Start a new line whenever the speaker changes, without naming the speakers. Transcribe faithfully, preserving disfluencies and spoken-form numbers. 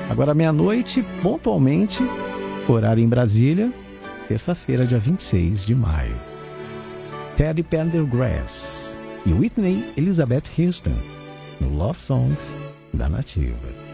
Agora meia-noite, pontualmente, horário em Brasília, terça-feira, dia vinte e seis de maio. Teddy Pendergrass e Whitney Elizabeth Houston, no Love Songs da Nativa.